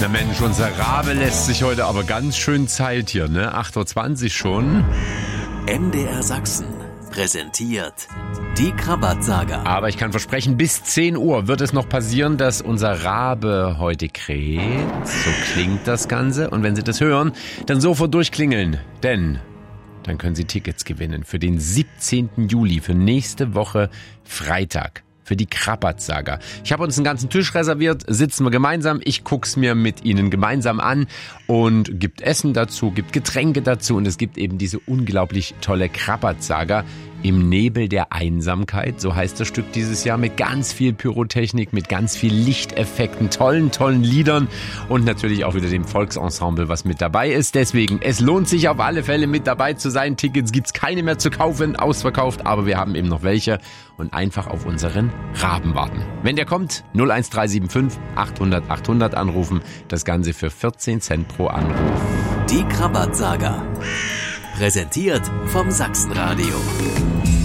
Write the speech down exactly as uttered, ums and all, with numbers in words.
Na Mensch, unser Rabe lässt sich heute aber ganz schön Zeit hier, ne? acht Uhr zwanzig schon. M D R Sachsen präsentiert die Krabat-Saga. Aber ich kann versprechen, bis zehn Uhr wird es noch passieren, dass unser Rabe heute kräht. So klingt das Ganze. Und wenn Sie das hören, dann sofort durchklingeln. Denn dann können Sie Tickets gewinnen für den siebzehnten Juli, für nächste Woche Freitag. Für die Krabat-Saga. Ich habe uns einen ganzen Tisch reserviert, sitzen wir gemeinsam, ich guck's mir mit Ihnen gemeinsam an und gibt Essen dazu, gibt Getränke dazu und es gibt eben diese unglaublich tolle Krabat-Saga im Nebel der Einsamkeit, so heißt das Stück dieses Jahr, mit ganz viel Pyrotechnik, mit ganz viel Lichteffekten, tollen, tollen Liedern und natürlich auch wieder dem Volksensemble, was mit dabei ist. Deswegen, es lohnt sich auf alle Fälle mit dabei zu sein. Tickets gibt's keine mehr zu kaufen, ausverkauft, aber wir haben eben noch welche und einfach auf unseren Raben warten. Wenn der kommt, null eins drei sieben fünf achthundert achthundert anrufen, das Ganze für vierzehn Cent pro Anruf. Die Krabat-Saga. Präsentiert vom Sachsenradio.